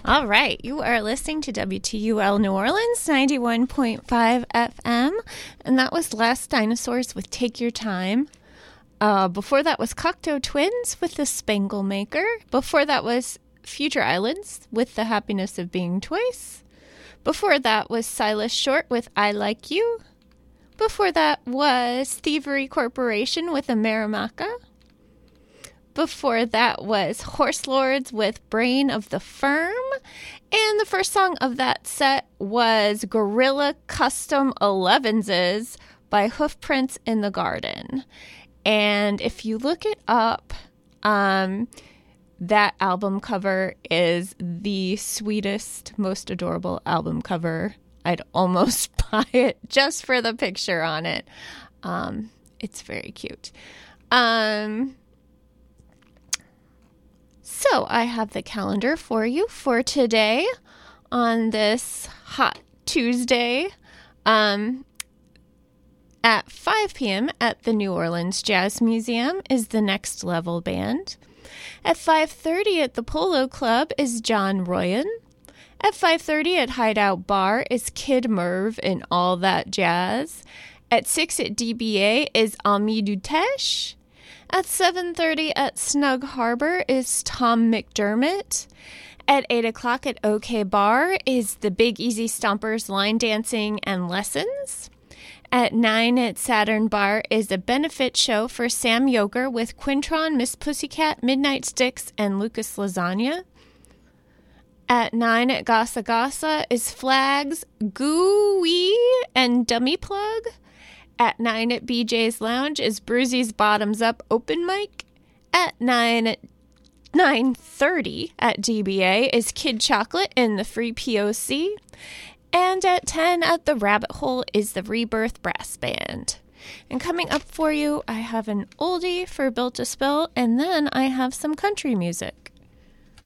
All right, you are listening to WTUL New Orleans 91.5 FM, and that was Last Dinosaurs with Take Your Time. Before that was Cocteau Twins with The Spangle Maker. Before that was Future Islands with The Happiness of Being Twice. Before that was Silas Short with I Like You. Before that was Thievery Corporation with Amerimaca. Before that was Horse Lords with Brain of the Firm. And the first song of that set was Gorilla Custom 11s by Hoofprints in the Garden. And if you look it up, that album cover is the sweetest, most adorable album cover. I'd almost buy it just for the picture on it. It's very cute. So I have the calendar for you for today on this hot Tuesday at 5 p.m. at the New Orleans Jazz Museum is the Next Level Band. At 5:30 at the Polo Club is John Royan. At 5:30 at Hideout Bar is Kid Merv and All That Jazz. At 6 at DBA is Ami Dutesh. At 7:30 at Snug Harbor is Tom McDermott. At 8 o'clock at OK Bar is the Big Easy Stompers line dancing and lessons. At 9 at Saturn Bar is a benefit show for Sam Yoger with Quintron, Miss Pussycat, Midnight Sticks, and Lucas Lasagna. At 9 at Gasa Gasa is Flags, Gooey, and Dummy Plug. At 9 at BJ's Lounge is Bruzy's Bottoms Up Open Mic. At 9:30 at DBA is Kid Chocolate in the Free POC. And at 10 at the Rabbit Hole is the Rebirth Brass Band. And coming up for you, I have an oldie for Built to Spill, and then I have some country music.